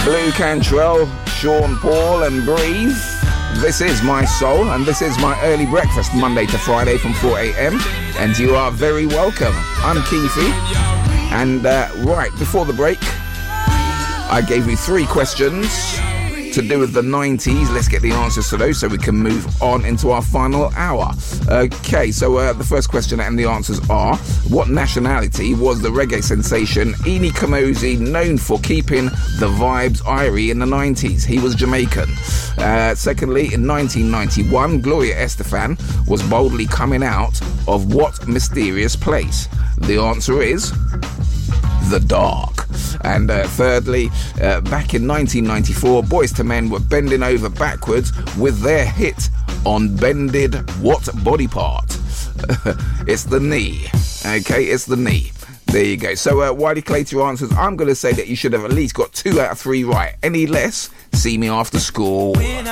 Blue Cantrell, Sean Paul and Breathe. This is my soul, and this is my early breakfast, Monday to Friday from 4 a.m. And you are very welcome. I'm Keithy. And right, before the break, I gave you 3 questions to do with the 90s. Let's get the answers to those so we can move on into our final hour. Okay, so the first question and the answers are: what nationality was the reggae sensation Eni Kamoze known for keeping the vibes airy in the 90s? He was Jamaican. Secondly, in 1991, Gloria Estefan was boldly coming out of what mysterious place? The answer is the dark. And thirdly, back in 1994, Boyz II Men were bending over backwards with their hit on Bended what body part? It's the knee. Okay, it's the knee. There you go. So while you collate your answers, I'm going to say that you should have at least got 2 out of 3 right. Any less, see me after school.